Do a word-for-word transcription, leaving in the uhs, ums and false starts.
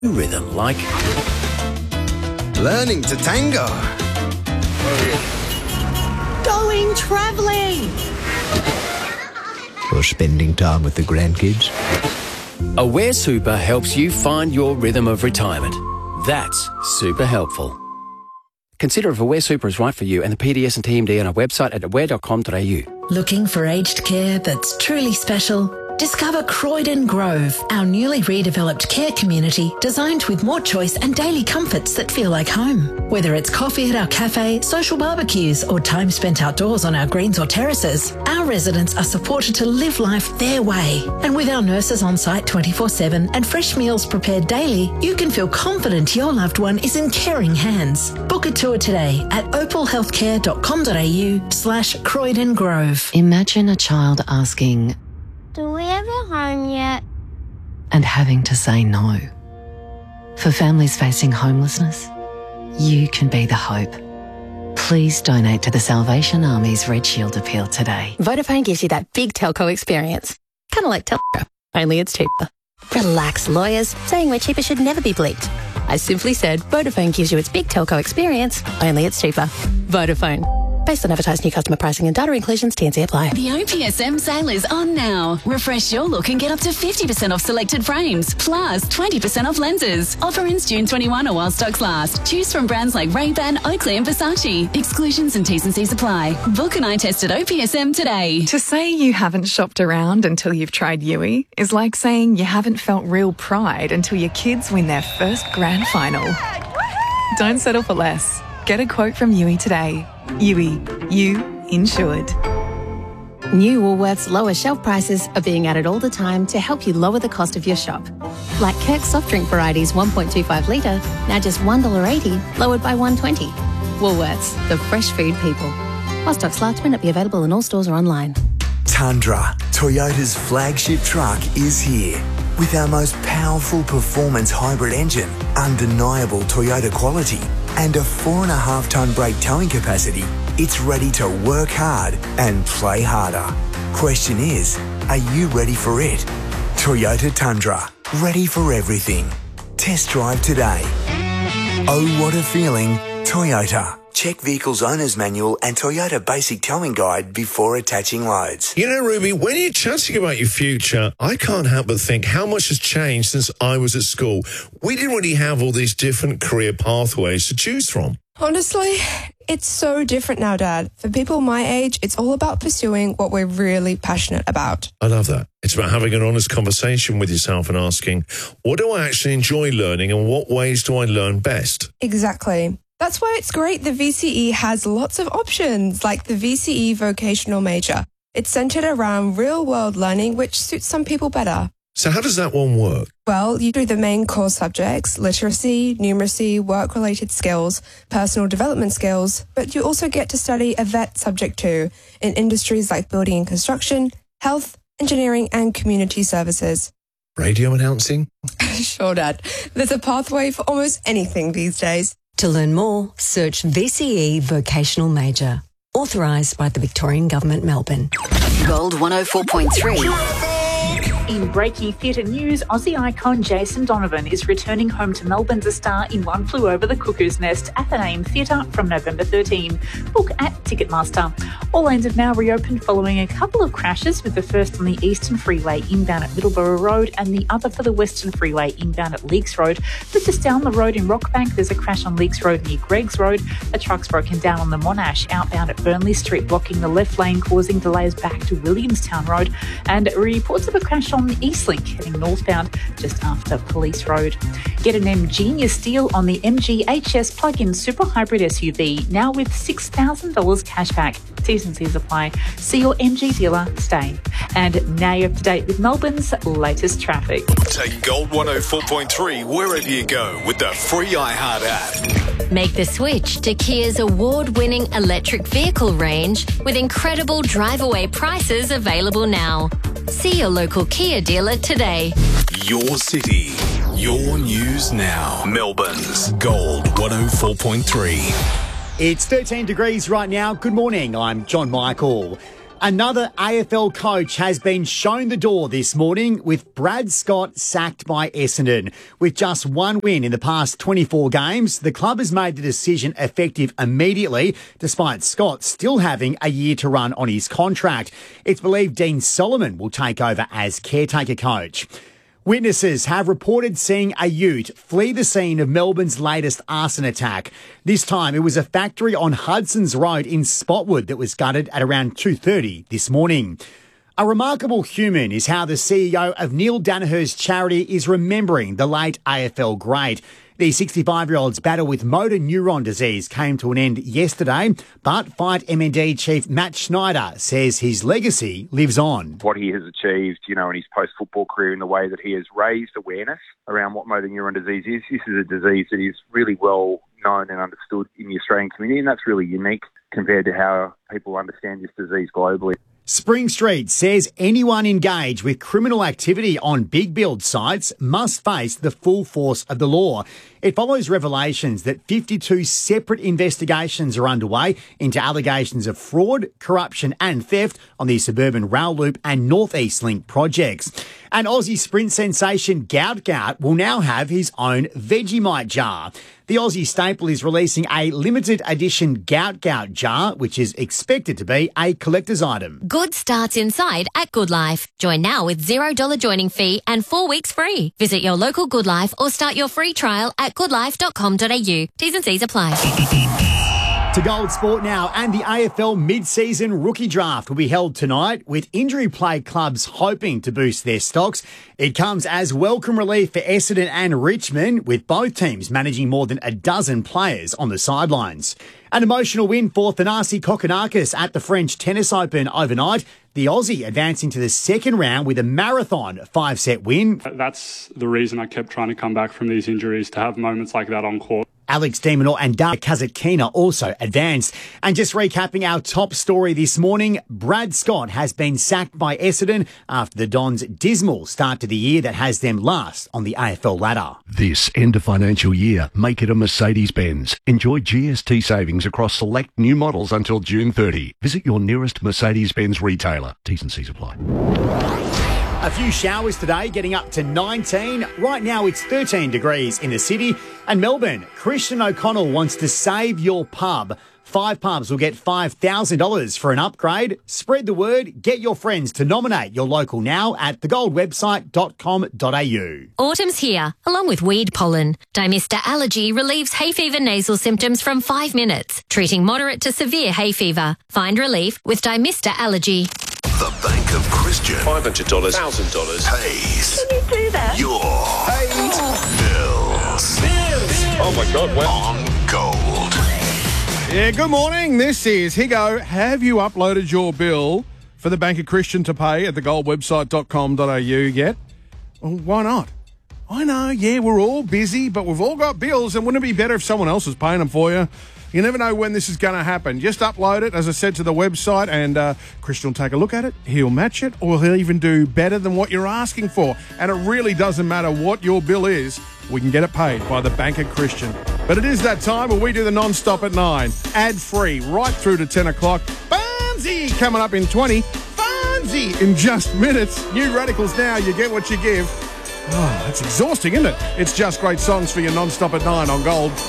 rhythm like learning to tango, going travelling, or spending time with the grandkids. Aware Super helps you find your rhythm of retirement. That's super helpful. Consider if Aware Super is right for you and the P D S and T M D on our website at aware dot com dot a u. Looking for aged care that's truly special? Discover Croydon Grove, our newly redeveloped care community designed with more choice and daily comforts that feel like home. Whether it's coffee at our cafe, social barbecues, or time spent outdoors on our greens or terraces, our residents are supported to live life their way. And with our nurses on site twenty-four seven and fresh meals prepared daily, you can feel confident your loved one is in caring hands. Book a tour today at opal healthcare dot com dot a u slash Croydon Grove. Imagine a child asking, "Do we have a home yet?" and having to say no. For families facing homelessness, you can be the hope. Please donate to the Salvation Army's Red Shield appeal today. Vodafone gives you that big telco experience. Kind of like telco, only it's cheaper. Relax, lawyers. Saying we're cheaper should never be bleeped. I simply said Vodafone gives you its big telco experience, only it's cheaper. Vodafone. Based on advertised new customer pricing and data inclusions, T and C apply. The O P S M sale is on now. Refresh your look and get up to fifty percent off selected frames, plus twenty percent off lenses. Offer ends June twenty-first or while stocks last. Choose from brands like Ray-Ban, Oakley and Versace. Exclusions and T's and C's apply. Book an eye test at O P S M today. To say you haven't shopped around until you've tried Yui is like saying you haven't felt real pride until your kids win their first grand final. Don't settle for less. Get a quote from Yui today. Yui, you insured. New Woolworths lower shelf prices are being added all the time to help you lower the cost of your shop. Like Kirk's soft drink varieties one point two five litre, now just one dollar eighty, lowered by one dollar twenty. Woolworths, the fresh food people. While stocks last, may not be available in all stores or online. Tundra, Toyota's flagship truck, is here. With our most powerful performance hybrid engine, undeniable Toyota quality, and a four and a half tonne brake towing capacity, it's ready to work hard and play harder. Question is, are you ready for it? Toyota Tundra, ready for everything. Test drive today. Oh, what a feeling, Toyota. Check Vehicle's Owner's Manual and Toyota Basic Towing Guide before attaching loads. You know, Ruby, when you're chatting about your future, I can't help but think how much has changed since I was at school. We didn't really have all these different career pathways to choose from. Honestly, it's so different now, Dad. For people my age, it's all about pursuing what we're really passionate about. I love that. It's about having an honest conversation with yourself and asking, what do I actually enjoy learning and what ways do I learn best? Exactly. That's why it's great the V C E has lots of options, like the V C E Vocational Major. It's centred around real-world learning, which suits some people better. So how does that one work? Well, you do the main core subjects, literacy, numeracy, work-related skills, personal development skills, but you also get to study a vet subject too, in industries like building and construction, health, engineering and community services. Radio announcing? Sure, Dad. There's a pathway for almost anything these days. To learn more, search V C E Vocational Major. Authorised by the Victorian Government, Melbourne. Gold one oh four point three. In breaking theatre news, Aussie icon Jason Donovan is returning home to Melbourne to star in One Flew Over the Cuckoo's Nest at the Name Theatre from November thirteenth. Book at Ticketmaster. All lanes have now reopened following a couple of crashes, with the first on the Eastern Freeway inbound at Middleborough Road and the other for the Western Freeway inbound at Leakes Road. But just down the road in Rockbank, there's a crash on Leakes Road near Greggs Road. A truck's broken down on the Monash outbound at Burnley Street, blocking the left lane, causing delays back to Williamstown Road. And reports of a crash on Eastlink heading northbound just after Police Road. Get an Ingenious deal on the M G H S plug-in super hybrid S U V, now with six thousand dollars cash back. T's and C's apply. See your M G dealer today. And now you're up to date with Melbourne's latest traffic. Take Gold one oh four point three wherever you go with the free iHeart app. Make the switch to Kia's award-winning electric vehicle range with incredible drive-away prices available now. See your local Kia dealer today. Your city, your news now. Melbourne's Gold one oh four point three. It's thirteen degrees right now. Good morning, I'm John Michael. Another A F L coach has been shown the door this morning with Brad Scott sacked by Essendon. With just one win in the past twenty-four games, the club has made the decision effective immediately, despite Scott still having a year to run on his contract. It's believed Dean Solomon will take over as caretaker coach. Witnesses have reported seeing a ute flee the scene of Melbourne's latest arson attack. This time it was a factory on Hudson's Road in Spotwood that was gutted at around two thirty this morning. A remarkable human is how the C E O of Neil Danaher's charity is remembering the late A F L great. The sixty-five-year-old's battle with motor neuron disease came to an end yesterday, but Fight M N D chief Matt Schneider says his legacy lives on. What he has achieved, you know, in his post-football career in the way that he has raised awareness around what motor neuron disease is. This is a disease that is really well known and understood in the Australian community, and that's really unique compared to how people understand this disease globally. Spring Street says anyone engaged with criminal activity on big build sites must face the full force of the law. It follows revelations that fifty-two separate investigations are underway into allegations of fraud, corruption and theft on the suburban rail loop and North East Link projects. And Aussie sprint sensation Gout Gout will now have his own Vegemite jar. The Aussie staple is releasing a limited edition Gout Gout jar, which is expected to be a collector's item. Good starts inside at Good Life. Join now with zero dollars joining fee and four weeks free. Visit your local Good Life or start your free trial at good life dot com dot a u. T's and C's apply. To Gold Sport now, and the A F L mid-season rookie draft will be held tonight, with injury-plagued clubs hoping to boost their stocks. It comes as welcome relief for Essendon and Richmond, with both teams managing more than a dozen players on the sidelines. An emotional win for Thanasi Kokkinakis at the French Tennis Open overnight. The Aussie advancing to the second round with a marathon five-set win. That's the reason I kept trying to come back from these injuries, to have moments like that on court. Alex de Minaur and Dara Kasatkina also advanced. And just recapping our top story this morning, Brad Scott has been sacked by Essendon after the Dons' dismal start to the year that has them last on the A F L ladder. This end of financial year, make it a Mercedes-Benz. Enjoy G S T savings across select new models until June thirtieth. Visit your nearest Mercedes-Benz retailer. T's and C's apply. A few showers today, getting up to nineteen. Right now it's thirteen degrees in the city. And Melbourne, Christian O'Connell wants to save your pub. Five pubs will get five thousand dollars for an upgrade. Spread the word. Get your friends to nominate your local now at the gold website dot com dot a u. Autumn's here, along with weed pollen. Dimista Allergy relieves hay fever nasal symptoms from five minutes, treating moderate to severe hay fever. Find relief with Dimista Allergy. The Bank of Christian. five hundred dollars, one thousand dollars. Pays. Can you do that? Your bills. Bills. Oh my God, wow. On Gold. Yeah, good morning. This is Higo. Have you uploaded your bill for the Bank of Christian to pay at the gold website dot com dot a u yet? Well, why not? I know, yeah, we're all busy, but we've all got bills, and wouldn't it be better if someone else was paying them for you? You never know when this is going to happen. Just upload it, as I said, to the website, and uh, Christian will take a look at it. He'll match it, or he'll even do better than what you're asking for. And it really doesn't matter what your bill is. We can get it paid by the Bank of Christian. But it is that time where we do the non-stop at nine. Ad-free, right through to ten o'clock. Barnsey coming up in twenty. Barnsey in just minutes. New Radicals now. You get what you give. Oh, that's exhausting, isn't it? It's just great songs for your non-stop at nine on Gold.